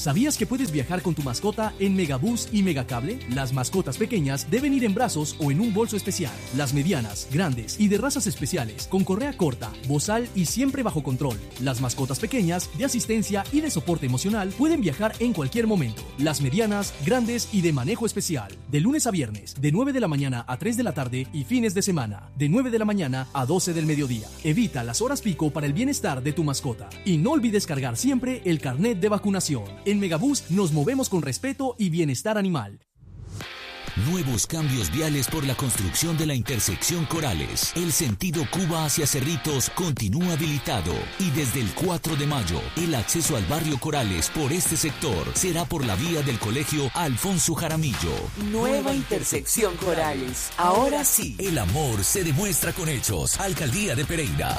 ¿Sabías que puedes viajar con tu mascota en Megabús y Megacable? Las mascotas pequeñas deben ir en brazos o en un bolso especial. Las medianas, grandes y de razas especiales, con correa corta, bozal y siempre bajo control. Las mascotas pequeñas, de asistencia y de soporte emocional, pueden viajar en cualquier momento. Las medianas, grandes y de manejo especial. De lunes a viernes, de 9 de la mañana a 3 de la tarde y fines de semana, de 9 de la mañana a 12 del mediodía. Evita las horas pico para el bienestar de tu mascota. Y no olvides cargar siempre el carnet de vacunación. En Megabús nos movemos con respeto y bienestar animal. Nuevos cambios viales por la construcción de la intersección Corales. El sentido Cuba hacia Cerritos continúa habilitado y desde el 4 de mayo el acceso al barrio Corales por este sector será por la vía del colegio Alfonso Jaramillo. Nueva intersección Corales. Ahora sí. El amor se demuestra con hechos. Alcaldía de Pereira.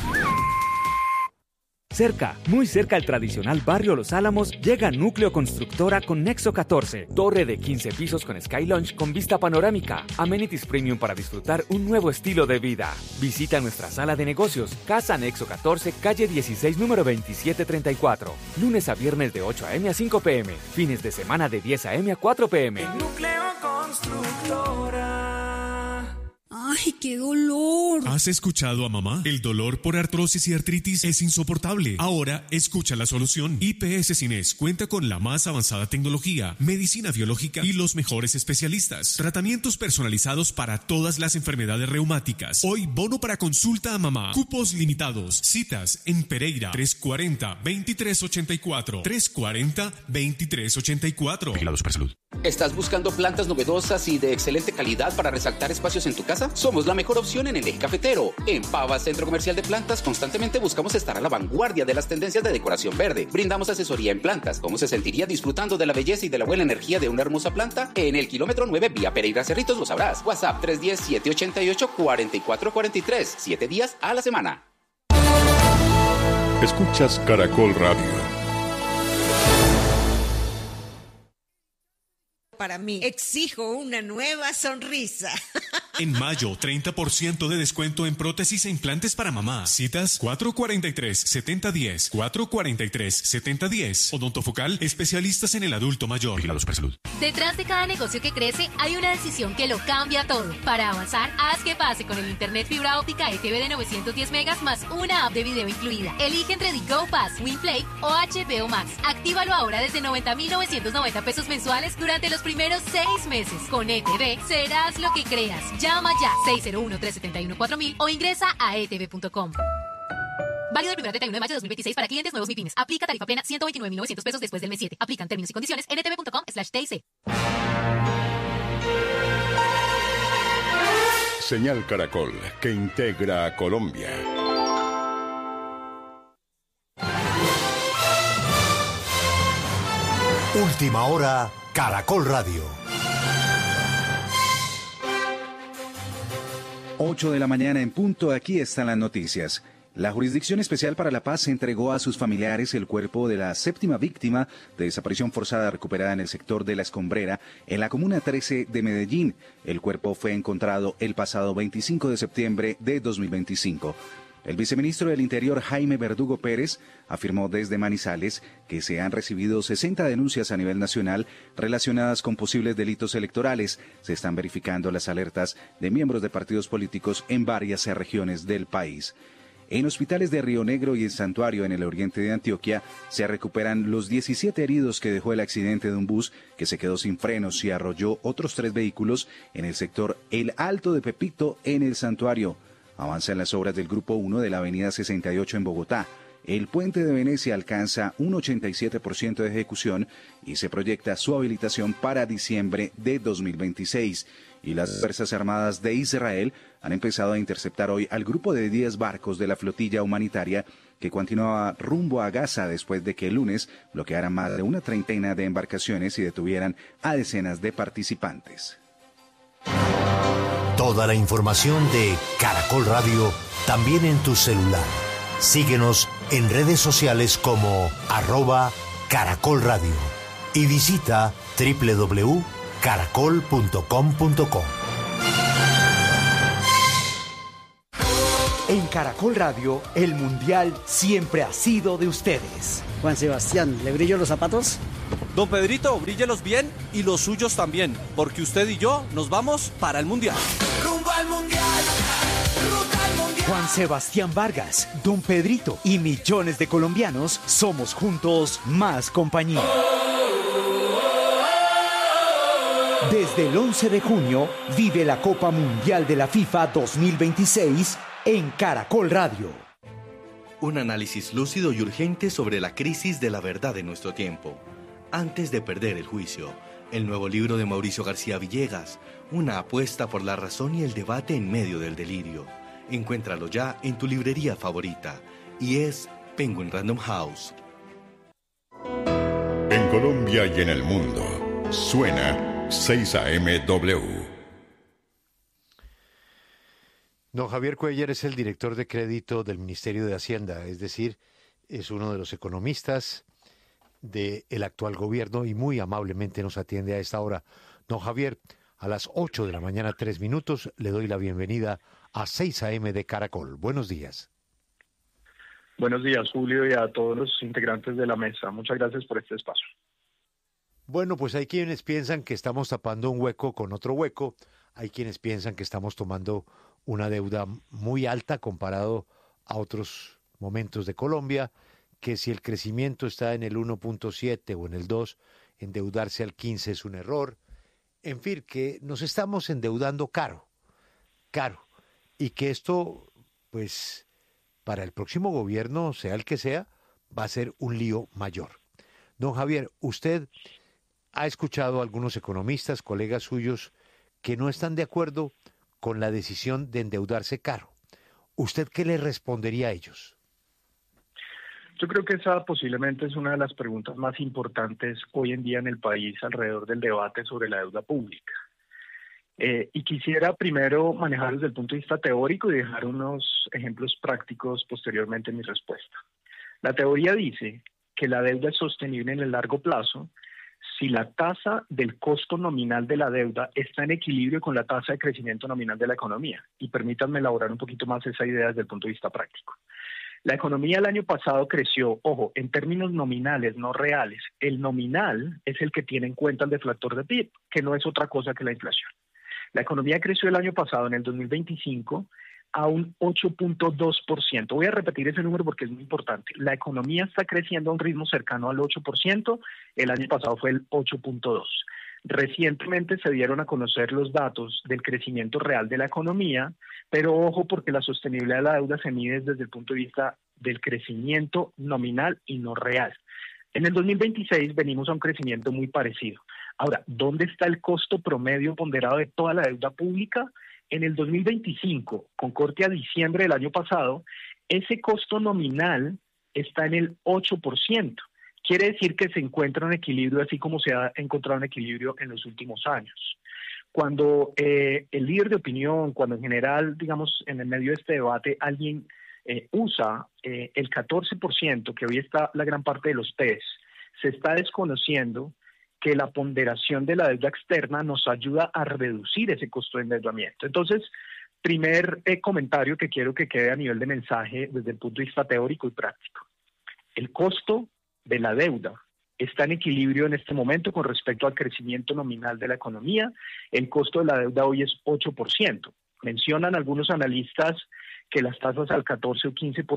Cerca, muy cerca al tradicional barrio Los Álamos, llega Núcleo Constructora con Nexo 14, torre de 15 pisos con Sky Lounge con vista panorámica, amenities premium para disfrutar un nuevo estilo de vida. Visita nuestra sala de negocios, Casa Nexo 14, calle 16, número 2734, lunes a viernes de 8 a.m. a 5 p.m., fines de semana de 10 a.m. a 4 p.m. Núcleo Constructora. ¡Ay, qué dolor! ¿Has escuchado a mamá? El dolor por artrosis y artritis es insoportable. Ahora, escucha la solución. IPS Cines cuenta con la más avanzada tecnología, medicina biológica y los mejores especialistas. Tratamientos personalizados para todas las enfermedades reumáticas. Hoy, bono para consulta a mamá. Cupos limitados. Citas en Pereira. 340-2384. 340-2384. Vigilados por salud. ¿Estás buscando plantas novedosas y de excelente calidad para resaltar espacios en tu casa? Somos la mejor opción en el eje cafetero. En Pava Centro Comercial de Plantas constantemente buscamos estar a la vanguardia de las tendencias de decoración verde. Brindamos asesoría en plantas. ¿Cómo se sentiría disfrutando de la belleza y de la buena energía de una hermosa planta? En el kilómetro 9 vía Pereira Cerritos lo sabrás. WhatsApp 310-788-4443. 7 días a la semana. Escuchas Caracol Radio. Para mí, exijo una nueva sonrisa. En mayo, 30% de descuento en prótesis e implantes para mamá. Citas 443-7010, 443-7010. Odontofocal, especialistas en el adulto mayor. Vigilados por salud. Detrás de cada negocio que crece hay una decisión que lo cambia todo. Para avanzar, haz que pase con el internet fibra óptica ETV de 910 megas más una app de video incluida. Elige entre The Go Pass, WinPlay o HBO Max. Actívalo ahora desde 90,990 pesos mensuales durante los primeros 6 meses. Con ETV serás lo que creas. Llama ya 601-371-4000 o ingresa a etv.com. Válido el 1 al 31 de mayo de 2026 para clientes nuevos MIPYMES. Aplica tarifa plena 129,900 pesos después del mes 7. Aplican términos y condiciones en etv.com/TIC. Señal Caracol, que integra a Colombia. Última hora, Caracol Radio. 8 de la mañana en punto, aquí están las noticias. La Jurisdicción Especial para la Paz entregó a sus familiares el cuerpo de la séptima víctima de desaparición forzada recuperada en el sector de La Escombrera, en la Comuna 13 de Medellín. El cuerpo fue encontrado el pasado 25 de septiembre de 2025. El viceministro del Interior, Jaime Verdugo Pérez, afirmó desde Manizales que se han recibido 60 denuncias a nivel nacional relacionadas con posibles delitos electorales. Se están verificando las alertas de miembros de partidos políticos en varias regiones del país. En hospitales de Río Negro y el Santuario en el oriente de Antioquia se recuperan los 17 heridos que dejó el accidente de un bus que se quedó sin frenos y arrolló otros 3 vehículos en el sector El Alto de Pepito en el Santuario. Avanzan las obras del Grupo 1 de la Avenida 68 en Bogotá. El puente de Venecia alcanza un 87% de ejecución y se proyecta su habilitación para diciembre de 2026. Y las Fuerzas Armadas de Israel han empezado a interceptar hoy al grupo de 10 barcos de la flotilla humanitaria que continuaba rumbo a Gaza después de que el lunes bloquearan más de una treintena de embarcaciones y detuvieran a decenas de participantes. Toda la información de Caracol Radio también en tu celular. Síguenos en redes sociales como @Caracol Radio y visita www.caracol.com.co. En Caracol Radio, el Mundial siempre ha sido de ustedes. Juan Sebastián, ¿le brillo los zapatos? Don Pedrito, bríllelos bien y los suyos también, porque usted y yo nos vamos para el Mundial. Rumbo al Mundial, ruta al Mundial. Juan Sebastián Vargas, Don Pedrito y millones de colombianos somos juntos más compañía. Desde el 11 de junio vive la Copa Mundial de la FIFA 2026 en Caracol Radio. Un análisis lúcido y urgente sobre la crisis de la verdad de nuestro tiempo. Antes de perder el juicio, el nuevo libro de Mauricio García Villegas, una apuesta por la razón y el debate en medio del delirio. Encuéntralo ya en tu librería favorita y es Penguin Random House. En Colombia y en el mundo, suena 6AMW. Don Javier Cuellar es el director de crédito del Ministerio de Hacienda, es decir, es uno de los economistas del actual gobierno y muy amablemente nos atiende a esta hora. Don Javier, a las 8 de la mañana, 3 minutos, le doy la bienvenida a 6 AM de Caracol. Buenos días. Buenos días, Julio, y a todos los integrantes de la mesa. Muchas gracias por este espacio. Bueno, pues hay quienes piensan que estamos tapando un hueco con otro hueco. Hay quienes piensan que estamos tomando una deuda muy alta comparado a otros momentos de Colombia, que si el crecimiento está en el 1.7 o en el 2, endeudarse al 15 es un error. En fin, que nos estamos endeudando caro, y que esto, pues, para el próximo gobierno, sea el que sea, va a ser un lío mayor. Don Javier, usted ha escuchado a algunos economistas, colegas suyos, que no están de acuerdo con la decisión de endeudarse caro. ¿Usted qué le respondería a ellos? Yo creo que esa posiblemente es una de las preguntas más importantes hoy en día en el país alrededor del debate sobre la deuda pública. Y quisiera primero manejar desde el punto de vista teórico y dejar unos ejemplos prácticos posteriormente en mi respuesta. La teoría dice que la deuda es sostenible en el largo plazo si la tasa del costo nominal de la deuda está en equilibrio con la tasa de crecimiento nominal de la economía. Y permítanme elaborar un poquito más esa idea desde el punto de vista práctico. La economía el año pasado creció, ojo, en términos nominales, no reales. El nominal es el que tiene en cuenta el deflactor de PIB, que no es otra cosa que la inflación. La economía creció el año pasado, en el 2025, a un 8.2%. Voy a repetir ese número porque es muy importante. La economía está creciendo a un ritmo cercano al 8%, el año pasado fue el 8.2%. Recientemente se dieron a conocer los datos del crecimiento real de la economía, pero ojo porque la sostenibilidad de la deuda se mide desde el punto de vista del crecimiento nominal y no real. En el 2026 venimos a un crecimiento muy parecido. Ahora, ¿dónde está el costo promedio ponderado de toda la deuda pública? En el 2025, con corte a diciembre del año pasado, ese costo nominal está en el 8%. Quiere decir que se encuentra un equilibrio, así como se ha encontrado un equilibrio en los últimos años. Cuando el líder de opinión, cuando en general, digamos, en el medio de este debate, alguien usa el 14%, que hoy está la gran parte de los PES, se está desconociendo que la ponderación de la deuda externa nos ayuda a reducir ese costo de endeudamiento. Entonces, primer comentario que quiero que quede a nivel de mensaje desde el punto de vista teórico y práctico. El costo de la deuda está en equilibrio en este momento con respecto al crecimiento nominal de la economía. El costo de la deuda hoy es 8%. Mencionan algunos analistas que las tasas al 14 o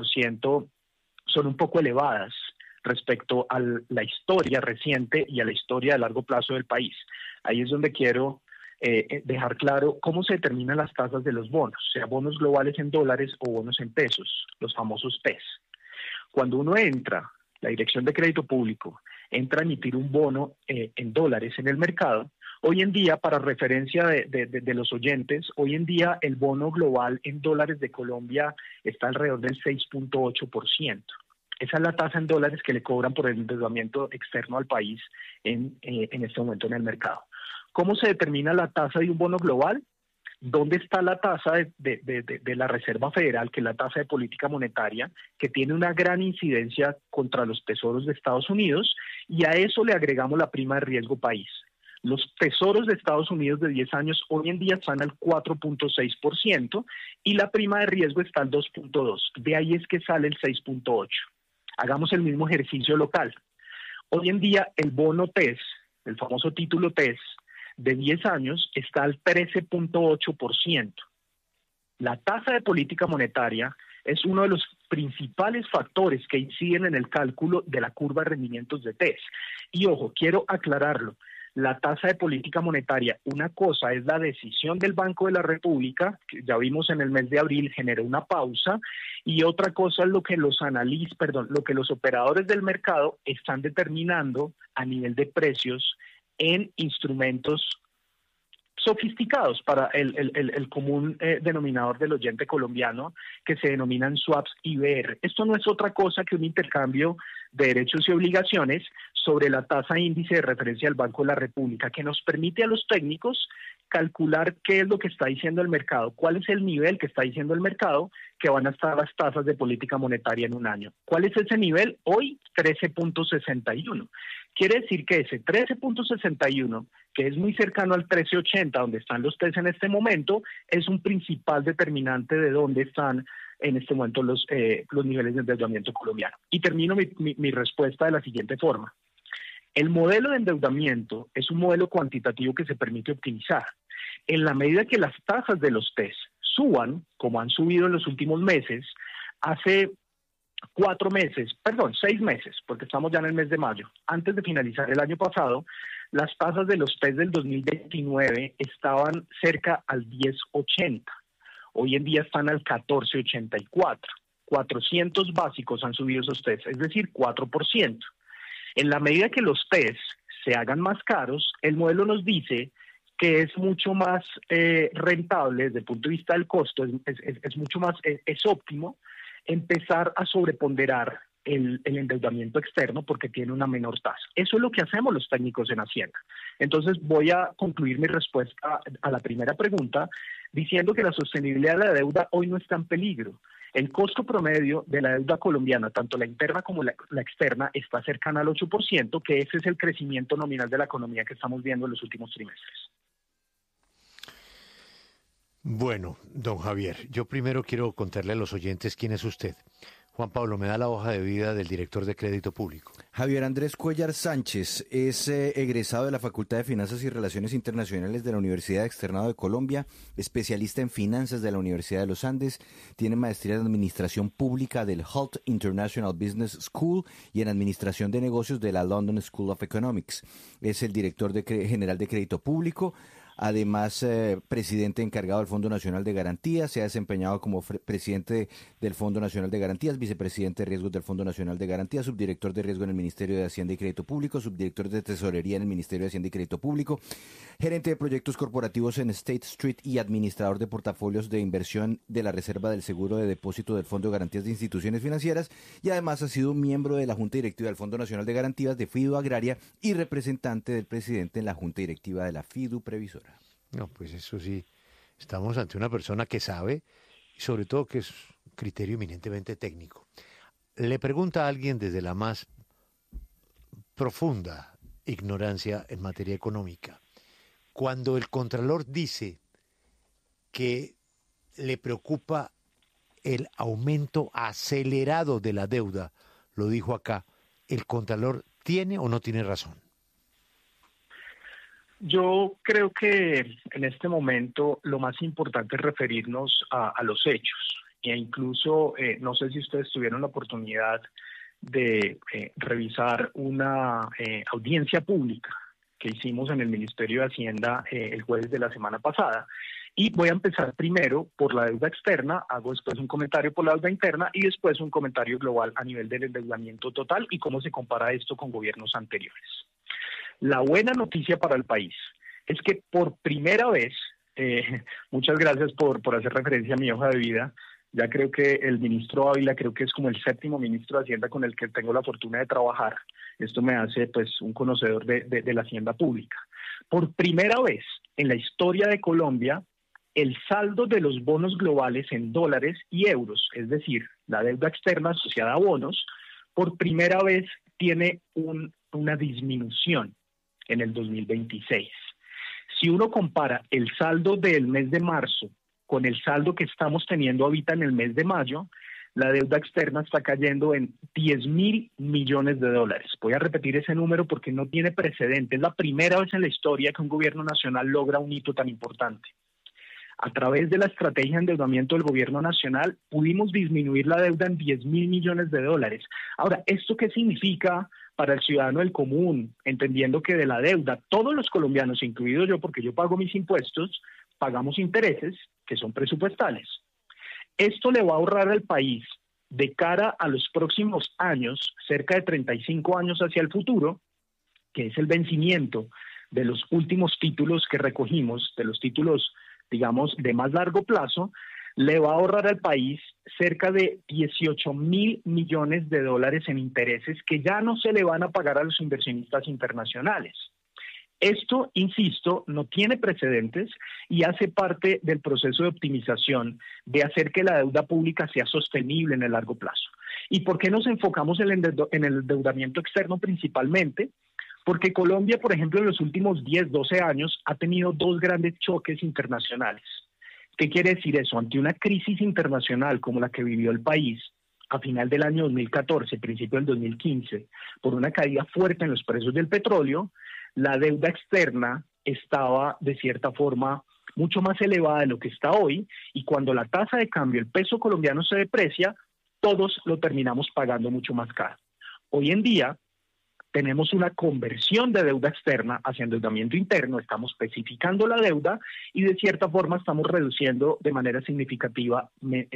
15% son un poco elevadas respecto a la historia reciente y a la historia de largo plazo del país. Ahí es donde quiero dejar claro cómo se determinan las tasas de los bonos, sea bonos globales en dólares o bonos en pesos, los famosos PES. Cuando uno entra, la Dirección de Crédito Público entra a emitir un bono en dólares en el mercado, hoy en día, para referencia de los oyentes, hoy en día el bono global en dólares de Colombia está alrededor del 6.8%. Esa es la tasa en dólares que le cobran por el endeudamiento externo al país en este momento en el mercado. ¿Cómo se determina la tasa de un bono global? ¿Dónde está la tasa de la Reserva Federal, que es la tasa de política monetaria, que tiene una gran incidencia contra los tesoros de Estados Unidos? Y a eso le agregamos la prima de riesgo país. Los tesoros de Estados Unidos de 10 años hoy en día están al 4.6% y la prima de riesgo está al 2.2%. De ahí es que sale el 6.8%. Hagamos el mismo ejercicio local. Hoy en día el bono TES, el famoso título TES, de 10 años está al 13.8%. La tasa de política monetaria es uno de los principales factores que inciden en el cálculo de la curva de rendimientos de TES. Y ojo, quiero aclararlo. La tasa de política monetaria, una cosa es la decisión del Banco de la República, que ya vimos en el mes de abril generó una pausa, y otra cosa es lo que los operadores del mercado están determinando a nivel de precios en instrumentos sofisticados para el común denominador del oyente colombiano, que se denominan swaps IBR. Esto no es otra cosa que un intercambio de derechos y obligaciones sobre la tasa índice de referencia del Banco de la República, que nos permite a los técnicos calcular qué es lo que está diciendo el mercado, cuál es el nivel que está diciendo el mercado que van a estar las tasas de política monetaria en un año. ¿Cuál es ese nivel? Hoy 13.61. Quiere decir que ese 13.61, que es muy cercano al 13.80, donde están los TES en este momento, es un principal determinante de dónde están en este momento los niveles de endeudamiento colombiano. Y termino mi respuesta de la siguiente forma. El modelo de endeudamiento es un modelo cuantitativo que se permite optimizar. En la medida que las tasas de los TES suban, como han subido en los últimos meses, hace 6 meses, porque estamos ya en el mes de mayo, antes de finalizar el año pasado, las tasas de los TES del 2029 estaban cerca al 10.80. Hoy en día están al 14.84. 400 básicos han subido esos TES, es decir, 4%. En la medida que los TES se hagan más caros, el modelo nos dice que es mucho más rentable desde el punto de vista del costo, es óptimo empezar a sobreponderar el endeudamiento externo porque tiene una menor tasa. Eso es lo que hacemos los técnicos en Hacienda. Entonces voy a concluir mi respuesta a la primera pregunta diciendo que la sostenibilidad de la deuda hoy no está en peligro. El costo promedio de la deuda colombiana, tanto la interna como la externa, está cercana al 8%, que ese es el crecimiento nominal de la economía que estamos viendo en los últimos trimestres. Bueno, don Javier, yo primero quiero contarle a los oyentes quién es usted. Juan Pablo, me da la hoja de vida del director de Crédito Público. Javier Andrés Cuellar Sánchez es egresado de la Facultad de Finanzas y Relaciones Internacionales de la Universidad Externado de Colombia, especialista en finanzas de la Universidad de los Andes, tiene maestría en Administración Pública del Hult International Business School y en Administración de Negocios de la London School of Economics. Es el director general de Crédito Público. Además, presidente encargado del Fondo Nacional de Garantías, se ha desempeñado como presidente del Fondo Nacional de Garantías, vicepresidente de riesgos del Fondo Nacional de Garantías, subdirector de riesgo en el Ministerio de Hacienda y Crédito Público, subdirector de Tesorería en el Ministerio de Hacienda y Crédito Público, gerente de proyectos corporativos en State Street y administrador de portafolios de inversión de la Reserva del Seguro de Depósito del Fondo de Garantías de Instituciones Financieras, y además ha sido miembro de la Junta Directiva del Fondo Nacional de Garantías de Fidu Agraria y representante del presidente en la Junta Directiva de la Fidu Previsora. No, pues eso sí, estamos ante una persona que sabe y sobre todo que es criterio eminentemente técnico. Le pregunta a alguien desde la más profunda ignorancia en materia económica. Cuando el Contralor dice que le preocupa el aumento acelerado de la deuda, lo dijo acá, ¿el Contralor tiene o no tiene razón? Yo creo que en este momento lo más importante es referirnos a los hechos e incluso no sé si ustedes tuvieron la oportunidad de revisar una audiencia pública que hicimos en el Ministerio de Hacienda el jueves de la semana pasada. Y voy a empezar primero por la deuda externa, hago después un comentario por la deuda interna y después un comentario global a nivel del endeudamiento total y cómo se compara esto con gobiernos anteriores. La buena noticia para el país es que por primera vez, muchas gracias por hacer referencia a mi hoja de vida, ya creo que el ministro Ávila creo que es como el 7º ministro de Hacienda con el que tengo la fortuna de trabajar. Esto me hace pues un conocedor de la hacienda pública. Por primera vez en la historia de Colombia, el saldo de los bonos globales en dólares y euros, es decir, la deuda externa asociada a bonos, por primera vez tiene una disminución en el 2026. Si uno compara el saldo del mes de marzo con el saldo que estamos teniendo ahorita en el mes de mayo, la deuda externa está cayendo en 10.000 millones de dólares. Voy a repetir ese número porque no tiene precedente. Es la primera vez en la historia que un gobierno nacional logra un hito tan importante. A través de la estrategia de endeudamiento del gobierno nacional, pudimos disminuir la deuda en 10.000 millones de dólares. Ahora, ¿esto qué significa para el ciudadano del común? Entendiendo que de la deuda, todos los colombianos, incluido yo, porque yo pago mis impuestos, pagamos intereses que son presupuestales. Esto le va a ahorrar al país de cara a los próximos años, cerca de 35 años hacia el futuro, que es el vencimiento de los últimos títulos que recogimos, de los títulos, digamos, de más largo plazo, le va a ahorrar al país cerca de 18.000 millones de dólares en intereses que ya no se le van a pagar a los inversionistas internacionales. Esto, insisto, no tiene precedentes y hace parte del proceso de optimización de hacer que la deuda pública sea sostenible en el largo plazo. ¿Y por qué nos enfocamos en el endeudamiento externo principalmente? Porque Colombia, por ejemplo, en los últimos 10, 12 años ha tenido dos grandes choques internacionales. ¿Qué quiere decir eso? Ante una crisis internacional como la que vivió el país a final del año 2014, principio del 2015, por una caída fuerte en los precios del petróleo, la deuda externa estaba, de cierta forma, mucho más elevada de lo que está hoy, y cuando la tasa de cambio, el peso colombiano se deprecia, todos lo terminamos pagando mucho más caro. Hoy en día tenemos una conversión de deuda externa hacia endeudamiento interno, estamos especificando la deuda y de cierta forma estamos reduciendo de manera significativa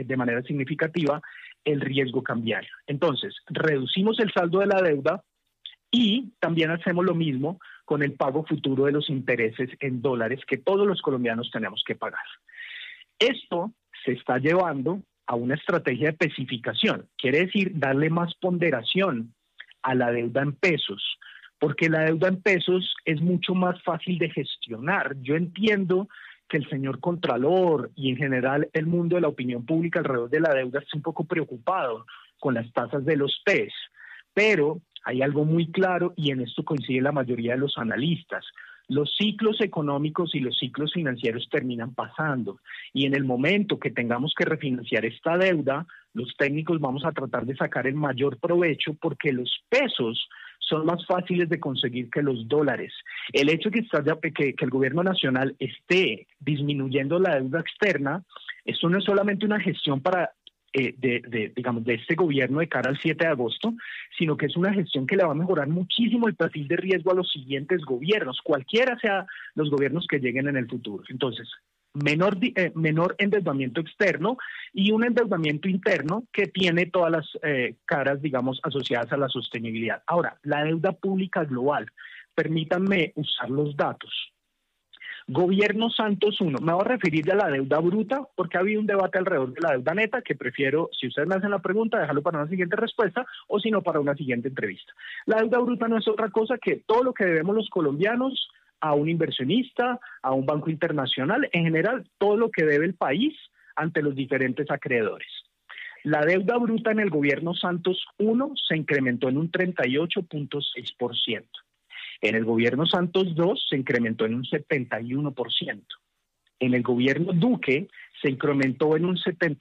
el riesgo cambiario. Entonces, reducimos el saldo de la deuda y también hacemos lo mismo con el pago futuro de los intereses en dólares que todos los colombianos tenemos que pagar. Esto se está llevando a una estrategia de especificación, quiere decir darle más ponderación a la deuda en pesos, porque la deuda en pesos es mucho más fácil de gestionar. Yo entiendo que el señor Contralor y en general el mundo de la opinión pública alrededor de la deuda está un poco preocupado con las tasas de los PES, pero hay algo muy claro y en esto coincide la mayoría de los analistas. Los ciclos económicos y los ciclos financieros terminan pasando y en el momento que tengamos que refinanciar esta deuda, los técnicos vamos a tratar de sacar el mayor provecho porque los pesos son más fáciles de conseguir que los dólares. El hecho que el gobierno nacional esté disminuyendo la deuda externa, esto no es solamente una gestión para de este gobierno de cara al 7 de agosto, sino que es una gestión que le va a mejorar muchísimo el perfil de riesgo a los siguientes gobiernos, cualquiera sea los gobiernos que lleguen en el futuro. Entonces, menor endeudamiento externo y un endeudamiento interno que tiene todas las caras, digamos, asociadas a la sostenibilidad. Ahora, la deuda pública global, permítanme usar los datos. Gobierno Santos 1, me voy a referir a la deuda bruta porque ha habido un debate alrededor de la deuda neta que prefiero, si ustedes me hacen la pregunta, dejarlo para una siguiente respuesta o si no para una siguiente entrevista. La deuda bruta no es otra cosa que todo lo que debemos los colombianos a un inversionista, a un banco internacional, en general todo lo que debe el país ante los diferentes acreedores. La deuda bruta en el Gobierno Santos 1 se incrementó en un 38.6%. En el gobierno Santos II se incrementó en un 71%. En el gobierno Duque se incrementó en un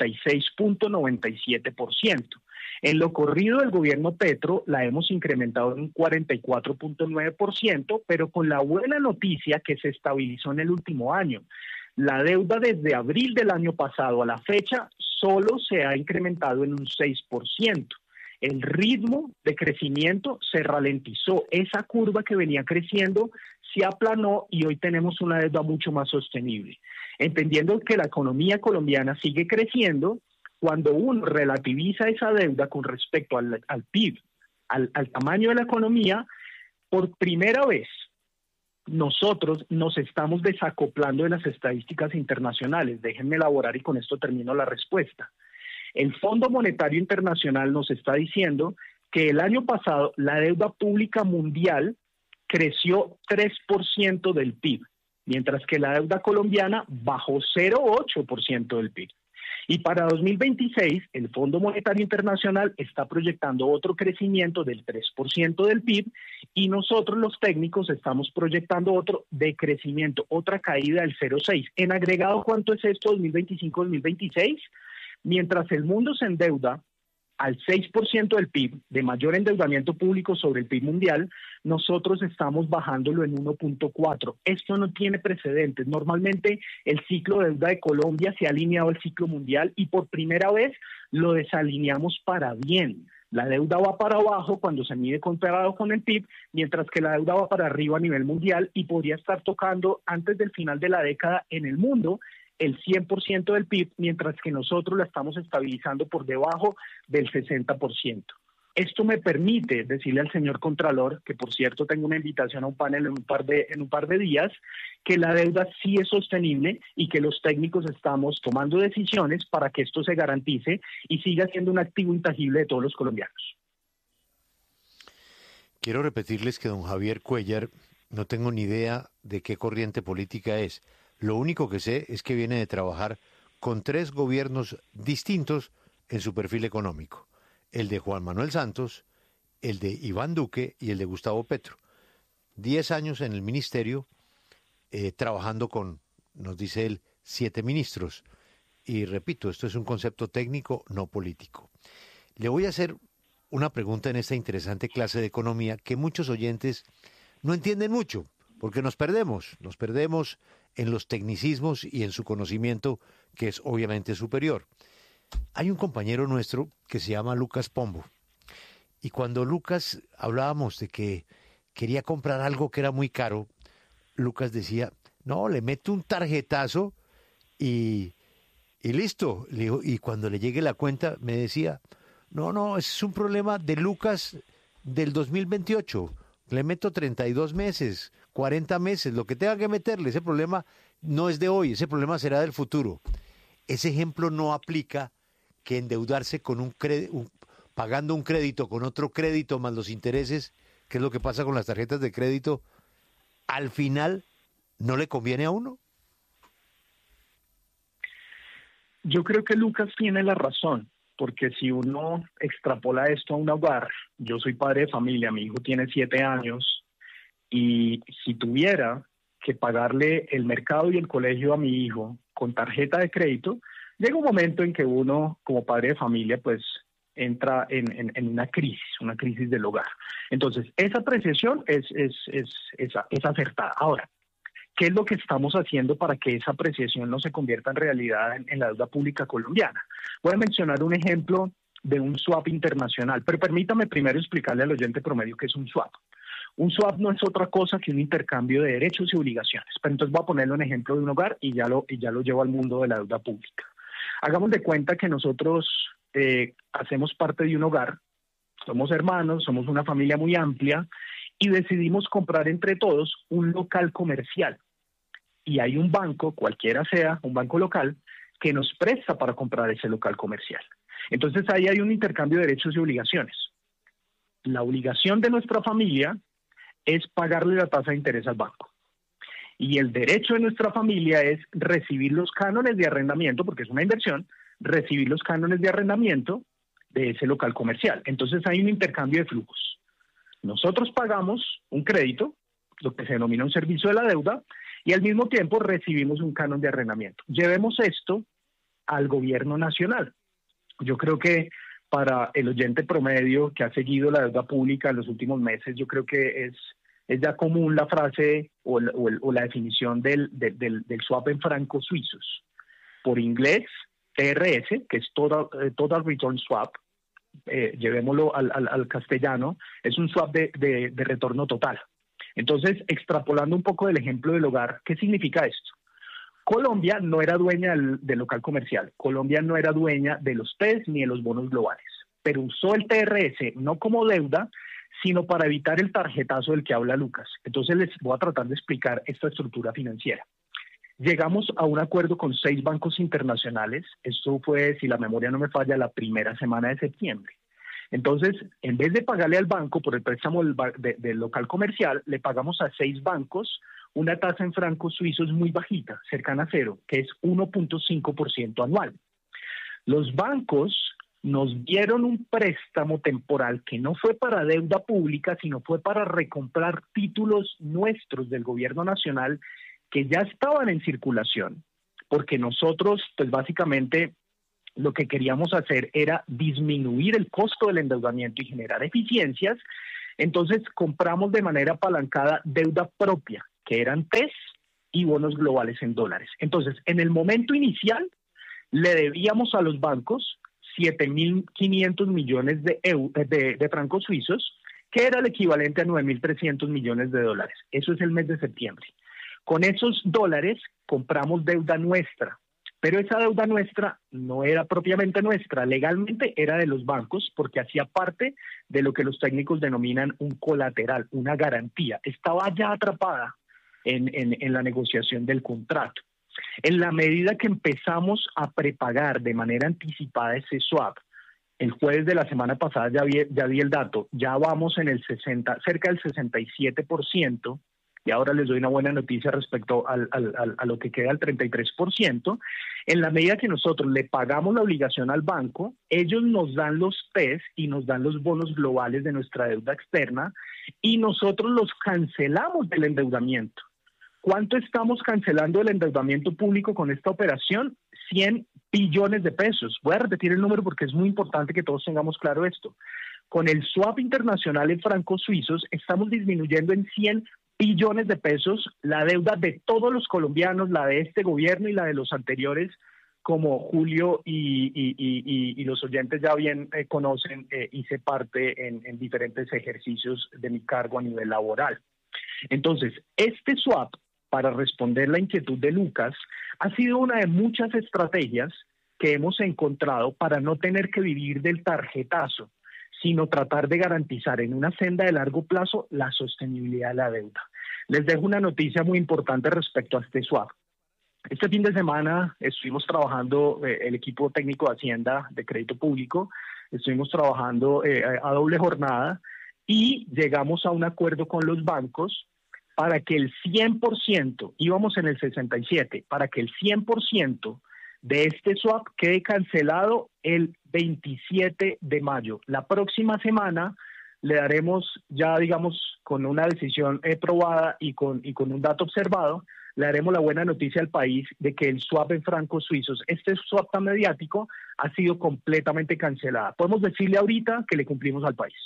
76.97%. En lo corrido del gobierno Petro la hemos incrementado en un 44.9%, pero con la buena noticia que se estabilizó en el último año. La deuda desde abril del año pasado a la fecha solo se ha incrementado en un 6%. El ritmo de crecimiento se ralentizó. Esa curva que venía creciendo se aplanó y hoy tenemos una deuda mucho más sostenible. Entendiendo que la economía colombiana sigue creciendo, cuando uno relativiza esa deuda con respecto al PIB, al tamaño de la economía, por primera vez nosotros nos estamos desacoplando de las estadísticas internacionales. Déjenme elaborar y con esto termino la respuesta. El Fondo Monetario Internacional nos está diciendo que el año pasado la deuda pública mundial creció 3% del PIB, mientras que la deuda colombiana bajó 0,8% del PIB. Y para 2026, el Fondo Monetario Internacional está proyectando otro crecimiento del 3% del PIB y nosotros los técnicos estamos proyectando otro decrecimiento, otra caída del 0,6%. En agregado, ¿cuánto es esto 2025-2026? Mientras el mundo se endeuda al 6% del PIB, de mayor endeudamiento público sobre el PIB mundial, nosotros estamos bajándolo en 1.4. Esto no tiene precedentes. Normalmente el ciclo de deuda de Colombia se ha alineado al ciclo mundial y por primera vez lo desalineamos para bien. La deuda va para abajo cuando se mide comparado con el PIB, mientras que la deuda va para arriba a nivel mundial y podría estar tocando antes del final de la década en el mundo el 100% del PIB, mientras que nosotros la estamos estabilizando por debajo del 60%. Esto me permite decirle al señor Contralor, que por cierto tengo una invitación a un panel en un par de días, que la deuda sí es sostenible y que los técnicos estamos tomando decisiones para que esto se garantice y siga siendo un activo intangible de todos los colombianos. Quiero repetirles que don Javier Cuéllar, no tengo ni idea de qué corriente política es. Lo único que sé es que viene de trabajar con 3 gobiernos distintos en su perfil económico. El de Juan Manuel Santos, el de Iván Duque y el de Gustavo Petro. 10 años en el ministerio, trabajando con, nos dice él, 7 ministros. Y repito, esto es un concepto técnico, no político. Le voy a hacer una pregunta en esta interesante clase de economía que muchos oyentes no entienden mucho, porque nos perdemos en los tecnicismos y en su conocimiento, que es obviamente superior. Hay un compañero nuestro que se llama Lucas Pombo, y cuando Lucas hablábamos de que quería comprar algo que era muy caro, Lucas decía, no, le meto un tarjetazo y listo. Le digo, y cuando le llegue la cuenta me decía, no, ese es un problema de Lucas del 2028, le meto 32 meses, 40 meses, lo que tenga que meterle, ese problema no es de hoy, ese problema será del futuro. Ese ejemplo no aplica que endeudarse con pagando un crédito con otro crédito más los intereses, que es lo que pasa con las tarjetas de crédito, al final no le conviene a uno. Yo creo que Lucas tiene la razón, porque si uno extrapola esto a un hogar, yo soy padre de familia, mi hijo tiene 7 años, y si tuviera que pagarle el mercado y el colegio a mi hijo con tarjeta de crédito, llega un momento en que uno, como padre de familia, pues entra en una crisis del hogar. Entonces, esa apreciación es acertada. Ahora, ¿qué es lo que estamos haciendo para que esa apreciación no se convierta en realidad en la deuda pública colombiana? Voy a mencionar un ejemplo de un swap internacional, pero permítame primero explicarle al oyente promedio qué es un swap. Un swap no es otra cosa que un intercambio de derechos y obligaciones. Pero entonces voy a ponerlo en ejemplo de un hogar y ya lo llevo al mundo de la deuda pública. Hagamos de cuenta que nosotros hacemos parte de un hogar, somos hermanos, somos una familia muy amplia y decidimos comprar entre todos un local comercial. Y hay un banco, cualquiera sea, un banco local, que nos presta para comprar ese local comercial. Entonces ahí hay un intercambio de derechos y obligaciones. La obligación de nuestra familia es pagarle la tasa de interés al banco. Y el derecho de nuestra familia es recibir los cánones de arrendamiento, porque es una inversión, recibir los cánones de arrendamiento de ese local comercial. Entonces hay un intercambio de flujos. Nosotros pagamos un crédito, lo que se denomina un servicio de la deuda, y al mismo tiempo recibimos un canon de arrendamiento. Llevemos esto al gobierno nacional. Yo creo que para el oyente promedio que ha seguido la deuda pública en los últimos meses, yo creo que es ya común la frase o la definición del swap en francos suizos. Por inglés, TRS, que es Total Return Swap, llevémoslo al castellano, es un swap de retorno total. Entonces, extrapolando un poco del ejemplo del hogar, ¿qué significa esto? Colombia no era dueña del local comercial, Colombia no era dueña de los TES ni de los bonos globales, pero usó el TRS no como deuda, sino para evitar el tarjetazo del que habla Lucas. Entonces les voy a tratar de explicar esta estructura financiera. Llegamos a un acuerdo con 6 bancos internacionales, esto fue, si la memoria no me falla, la primera semana de septiembre. Entonces, en vez de pagarle al banco por el préstamo del local comercial, le pagamos a 6 bancos una tasa en francos suizos muy bajita, cercana a 0, que es 1.5% anual. Los bancos nos dieron un préstamo temporal que no fue para deuda pública, sino fue para recomprar títulos nuestros del gobierno nacional que ya estaban en circulación, porque nosotros, pues básicamente, lo que queríamos hacer era disminuir el costo del endeudamiento y generar eficiencias. Entonces compramos de manera apalancada deuda propia, que eran TES y bonos globales en dólares. Entonces, en el momento inicial, le debíamos a los bancos 7.500 millones de francos suizos, que era el equivalente a 9.300 millones de dólares. Eso es el mes de septiembre. Con esos dólares compramos deuda nuestra, pero esa deuda nuestra no era propiamente nuestra, legalmente era de los bancos porque hacía parte de lo que los técnicos denominan un colateral, una garantía. Estaba ya atrapada en la negociación del contrato. En la medida que empezamos a prepagar de manera anticipada ese swap, el jueves de la semana pasada ya vi el dato, ya vamos en el cerca del 67%, y ahora les doy una buena noticia respecto a lo que queda al 33%. En la medida que nosotros le pagamos la obligación al banco, ellos nos dan los TES y nos dan los bonos globales de nuestra deuda externa y nosotros los cancelamos del endeudamiento. ¿Cuánto estamos cancelando del endeudamiento público con esta operación? 100 billones de pesos. Voy a repetir el número porque es muy importante que todos tengamos claro esto. Con el swap internacional en francos suizos estamos disminuyendo en 100 billones de pesos la deuda de todos los colombianos, la de este gobierno y la de los anteriores, como Julio y los oyentes ya bien conocen, hice parte en diferentes ejercicios de mi cargo a nivel laboral. Entonces, este swap, para responder la inquietud de Lucas, ha sido una de muchas estrategias que hemos encontrado para no tener que vivir del tarjetazo, sino tratar de garantizar en una senda de largo plazo la sostenibilidad de la deuda. Les dejo una noticia muy importante respecto a este swap. Este fin de semana estuvimos trabajando, el equipo técnico de Hacienda de Crédito Público, estuvimos trabajando a doble jornada y llegamos a un acuerdo con los bancos para que el 100%, íbamos en el 67%, para que el 100% de este swap quede cancelado el 27 de mayo. La próxima semana le daremos, ya digamos, con una decisión probada y con un dato observado, le daremos la buena noticia al país de que el swap en francos suizos, este swap tan mediático, ha sido completamente cancelada. Podemos decirle ahorita que le cumplimos al país.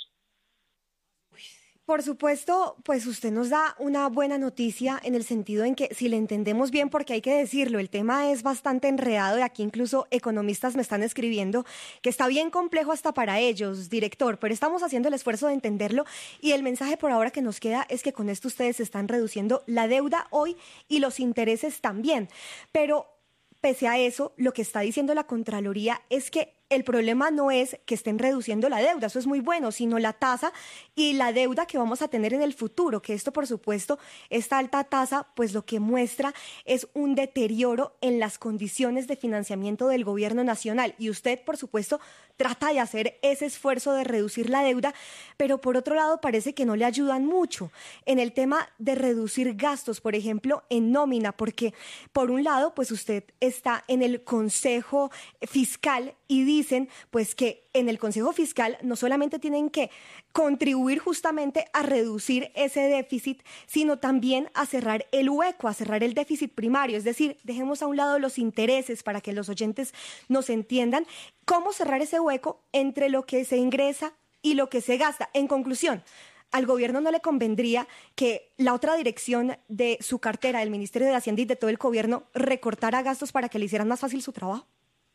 Por supuesto, pues usted nos da una buena noticia en el sentido en que si le entendemos bien, porque hay que decirlo, el tema es bastante enredado y aquí incluso economistas me están escribiendo que está bien complejo hasta para ellos, director, pero estamos haciendo el esfuerzo de entenderlo y el mensaje por ahora que nos queda es que con esto ustedes están reduciendo la deuda hoy y los intereses también. Pero pese a eso, lo que está diciendo la Contraloría es que el problema no es que estén reduciendo la deuda, eso es muy bueno, sino la tasa y la deuda que vamos a tener en el futuro, que esto, por supuesto, esta alta tasa, pues lo que muestra es un deterioro en las condiciones de financiamiento del gobierno nacional. Y usted, por supuesto, trata de hacer ese esfuerzo de reducir la deuda, pero por otro lado parece que no le ayudan mucho en el tema de reducir gastos, por ejemplo, en nómina, porque por un lado, pues usted está en el Consejo Fiscal y dicen pues que en el Consejo Fiscal no solamente tienen que contribuir justamente a reducir ese déficit, sino también a cerrar el hueco, a cerrar el déficit primario. Es decir, dejemos a un lado los intereses para que los oyentes nos entiendan cómo cerrar ese hueco entre lo que se ingresa y lo que se gasta. En conclusión, ¿al gobierno no le convendría que la otra dirección de su cartera, del Ministerio de Hacienda y de todo el gobierno, recortara gastos para que le hicieran más fácil su trabajo?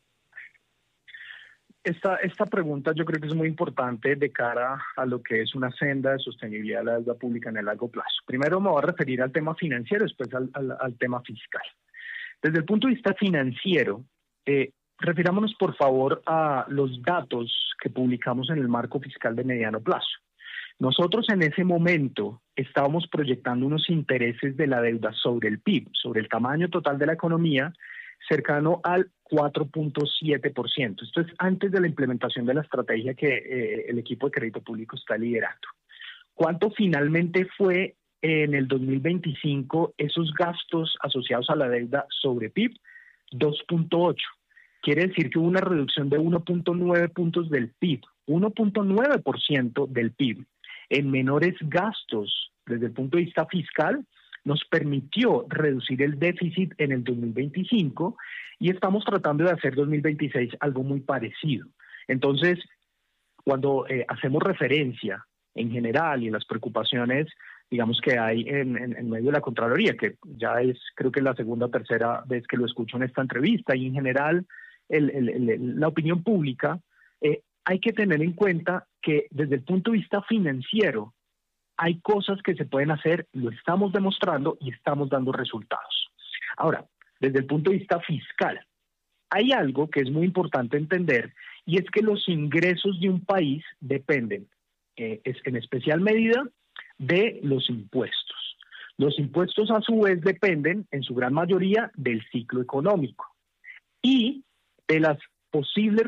Esta pregunta yo creo que es muy importante de cara a lo que es una senda de sostenibilidad de la deuda pública en el largo plazo. Primero me voy a referir al tema financiero, después al tema fiscal. Desde el punto de vista financiero, refirámonos por favor a los datos que publicamos en el marco fiscal de mediano plazo. Nosotros en ese momento estábamos proyectando unos intereses de la deuda sobre el PIB, sobre el tamaño total de la economía, cercano al 4.7%. Esto es antes de la implementación de la estrategia que el equipo de crédito público está liderando. ¿Cuánto finalmente fue en el 2025 esos gastos asociados a la deuda sobre PIB? 2.8. Quiere decir que hubo una reducción de 1.9 puntos del PIB, 1.9% del PIB en menores gastos desde el punto de vista fiscal nos permitió reducir el déficit en el 2025 y estamos tratando de hacer 2026 algo muy parecido. Entonces, cuando hacemos referencia en general y en las preocupaciones, digamos, que hay en medio de la Contraloría, que ya es, creo que la segunda o tercera vez que lo escucho en esta entrevista, y en general la opinión pública, hay que tener en cuenta que desde el punto de vista financiero hay cosas que se pueden hacer, lo estamos demostrando y estamos dando resultados. Ahora, desde el punto de vista fiscal, hay algo que es muy importante entender, y es que los ingresos de un país dependen, en especial medida, de los impuestos. Los impuestos, a su vez, dependen, en su gran mayoría, del ciclo económico y de las posibles